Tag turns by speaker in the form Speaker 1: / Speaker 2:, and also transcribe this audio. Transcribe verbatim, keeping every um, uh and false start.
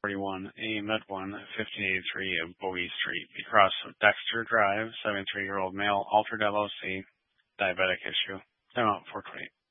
Speaker 1: forty-one, A Med one, fifteen eighty-three of Bowie Street, across Dexter Drive, seventy-three-year-old male, altered L O C, diabetic issue. Time out four twenty.